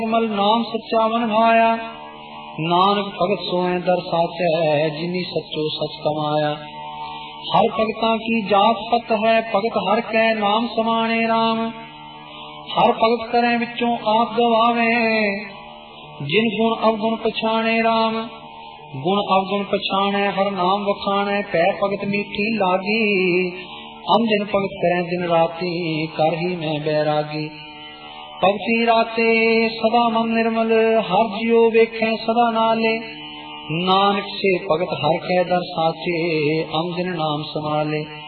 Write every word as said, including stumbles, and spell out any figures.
निर्मल नाम सच्चा मन भाया, नानक भगत सोए दर साचै, जिनी सच्चो सच कमाया। हर भगतां की जात पत है, भगत हर कै नाम समाने राम। हर भगत करें विचों आप गवावे, जिन गुण अवगुण पछाणे राम। गुण अवगुण पछाणे हर नाम वखाणे, पै भगत मीठी लागी। अंजन भगत करें दिन राती, कर ही मैं बैरागी। भगती राते सदा मन निर्मल, हर जियो वेखें सदा नाले। नानक से भगत हर कै दर साचे, अंजन नाम समाले।